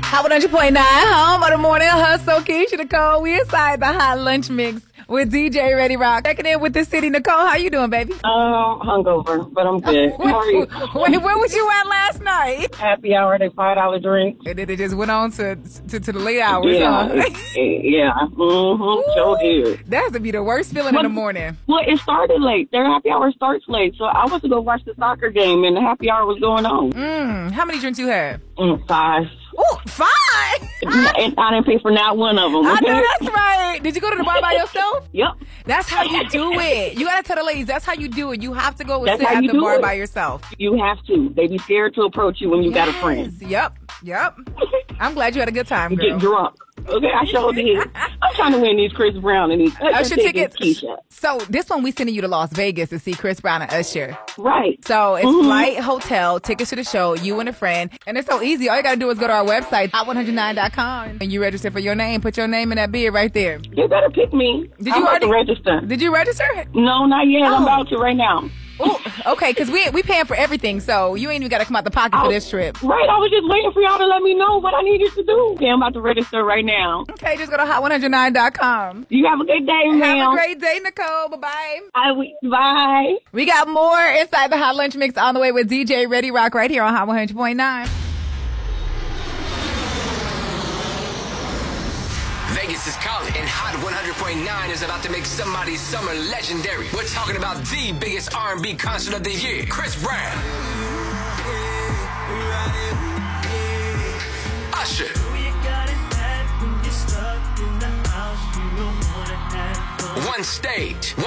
Hot 100.9, home of the morning hustle. Keisha Nicole, we inside the Hot Lunch Mix with DJ Ready Rock. Checking in with the city. Nicole, how you doing, baby? Hungover, but I'm good. How are you? Wait, where was you at last night? Happy hour, they $5 drink. And then it just went on to the late hours, Yeah, huh? yeah. So did. That has to be the worst feeling in the morning. Well, it started late. Their happy hour starts late, so I went to go watch the soccer game, and the happy hour was going on. How many drinks you had? 5. Ooh, 5? And I didn't pay for not one of them. I Okay? know that's right. Did you go to the bar by yourself? Yep. That's how you do it. You gotta tell the ladies, that's how you do it. You have to go and That's sit how at you the do bar it. by yourself. You have to. They be scared to approach you when you got a friend. Yep. I'm glad you had a good time, girl. Get drunk. Okay, I sure did. I'm trying to win these Chris Brown and these Usher tickets. Keisha. So this one we sending you to Las Vegas to see Chris Brown and Usher. Right. So it's flight, hotel, tickets to the show, you and a friend. And it's so easy. All you got to do is go to our website, hot109.com, and you register for your name. Put your name in that bid right there. You better pick me. I'm about to register. Did you register? No, not yet. I'm about to right now. Oh, okay, because we paying for everything, so you ain't even got to come out the pocket for this trip. Right, I was just waiting for y'all to let me know what I needed to do. Okay, I'm about to register right now. Okay, just go to hot109.com. You have a good day, ma'am. Have a great day, Nicole. Bye-bye. Bye. We got more inside the Hot Lunch Mix on the way with DJ Ready Rock right here on Hot 100.9. Vegas is calling, and Hot 100.9 is about to make somebody's summer legendary. We're talking about the biggest R&B concert of the year, Chris Brown, Usher, one stage,